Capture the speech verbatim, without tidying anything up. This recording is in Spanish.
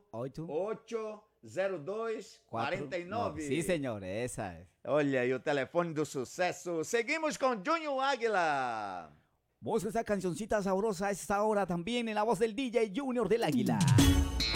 ocho oito zero dois cuatro quarenta e nove. Sí, señor, esa es. Olha aí o telefone do sucesso. Seguimos com Junior Águila. Vos esa cancioncita sabrosa a esta hora también en la voz del D J Junior del Águila.